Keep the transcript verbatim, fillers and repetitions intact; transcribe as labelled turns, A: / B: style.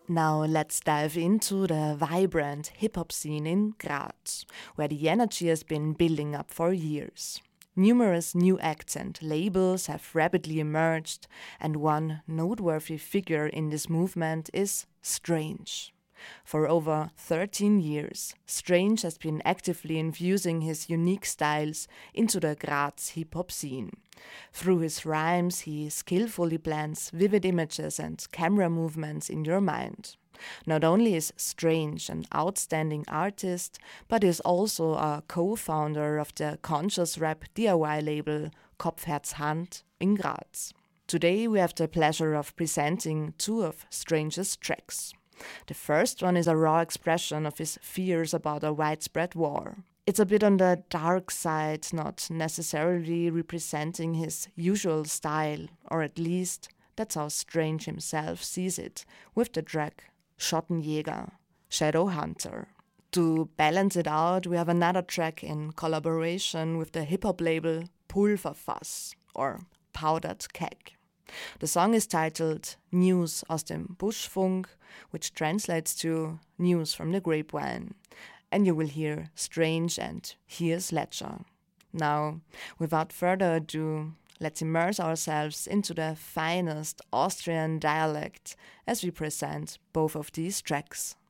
A: Now let's dive into the vibrant hip-hop scene in Graz, where the energy has been building up for years. Numerous new acts and labels have rapidly emerged, and one noteworthy figure in this movement is Strange. For over thirteen years, Strange has been actively infusing his unique styles into the Graz hip-hop scene. Through his rhymes, he skillfully blends vivid images and camera movements in your mind. Not only is Strange an outstanding artist, but is also a co-founder of the conscious rap D I Y label Kopf, Herz, Hand in Graz. Today we have the pleasure of presenting two of Strange's tracks. The first one is a raw expression of his fears about a widespread war. It's a bit on the dark side, not necessarily representing his usual style, or at least that's how Strange himself sees it, with the track Schottenjäger, Shadow Hunter. To balance it out, we have another track in collaboration with the hip-hop label Pulverfass, or Powdered Keg. The song is titled News aus dem Buschfunk, which translates to News from the Grapevine. And you will hear Strange and Here's Ledger. Now, without further ado, let's immerse ourselves into the finest Austrian dialect as we present both of these tracks.